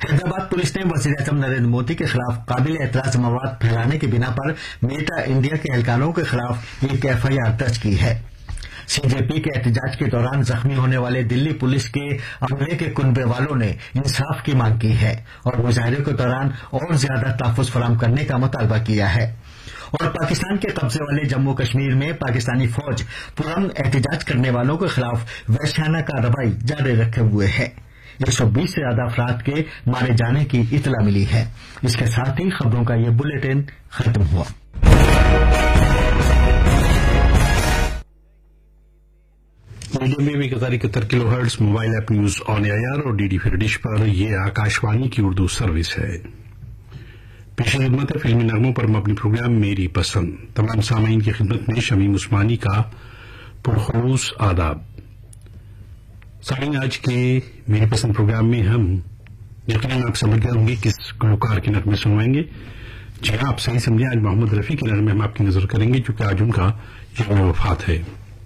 Hyderabad police ने वज़ीर-ए-आज़म नरेंद्र मोदी के खिलाफ काबिल एतराज मवाद फैलाने की बिना पर मेटा इंडिया के एहलकारों के खिलाफ एक एफआईआर दर्ज की है। सीजेपी के एहतजाज के दौरान जख्मी होने वाले दिल्ली पुलिस के अमले के कुनबे वालों ने इंसाफ की मांग की है और मुजाहरे के दौरान और ज्यादा तहफ़्फ़ुज़ फराहम करने का मुतालबा किया है। और पाकिस्तान के कब्जे वाले जम्मू कश्मीर में पाकिस्तानी फौज पुरअमन एहतजाज करने वालों के खिलाफ वहशियाना कार्रवाई जारी रखे हुए है। 120 से ज्यादा अफराद के मारे जाने की इतला मिली है। इसके साथ ही खबरों का ये बुलेटिन खत्म हुआ। Medium wave 1071 kilohertz mobile app news on AIR और डीडी फिर डिश पर यह आकाशवाणी की उर्दू सर्विस है। पेश खिदमत है फिल्मी नगमों पर मबनी प्रोग्राम मेरी पसंद। तमाम सामीन की खिदमत में शमीम उस्मानी का पुरखुलूस आदाब। सामीन, आज के मेरी पसंद प्रोग्राम में हम यकीनन आप समझ गए होंगे किस गुलकार के नगमे सुनवाएंगे। जी हाँ, आप सही समझे, आज मोहम्मद रफी के नगमे हम आपकी नजर करेंगे क्योंकि आज उनका यौम वफात है।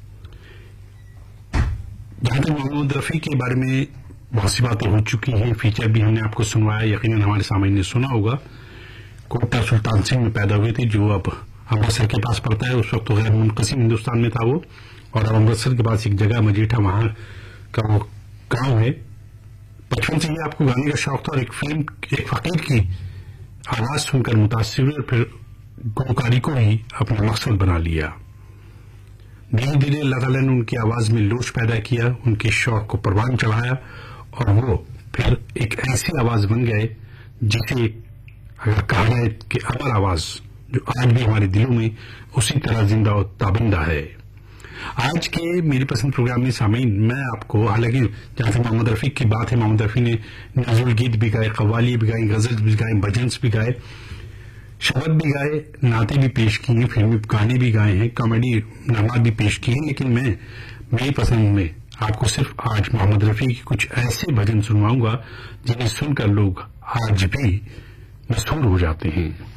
जहां तक मोहम्मद रफी के बारे में बहुत सी बातें हो चुकी हैं, फीचर भी हमने आपको सुनवाया, यकीनन हमारे सामने ने सुना होगा। कोटा सुल्तान सिंह में पैदा हुए थे जो अब अमृतसर के पास पड़ता है। उस वक्त तो गैर मुनक़सिम हिंदुस्तान में था वो, और अब अमृतसर के पास एक जगह मजीठा वहां का वो गांव है। बचपन से ही आपको गाने का शौक था और एक फकीर की आवाज सुनकर मुतासिर हुए और फिर गुलकारी को ही अपना मकसद बना लिया। धीरे धीरे अल्लाह ताला ने उनकी आवाज में लोच पैदा किया, उनके शौक को परवान चढ़ाया और वो फिर एक ऐसी आवाज बन गए जिसे अगर कहा जाए कि अमर आवाज जो आज भी हमारे दिलों में उसी तरह जिंदा और ताबिंदा है। आज के मेरी पसंद प्रोग्राम में सामीन मैं आपको, हालांकि जहां से मोहम्मद रफी की बात है, मोहम्मद रफी ने नज़ुल गीत भी गाए, कव्वाली भी गाई, गजल भी गाए, भजन्स भी गाए, शबद भी गाए, नाते भी पेश किए हैं, फिल्मी गाने भी गाए हैं, कॉमेडी नगमात भी पेश किए हैं। लेकिन मैं मेरी पसंद में आपको सिर्फ आज मोहम्मद रफी के कुछ ऐसे भजन सुनवाऊंगा जिन्हें सुनकर लोग आज भी मशहूर हो जाते हैं।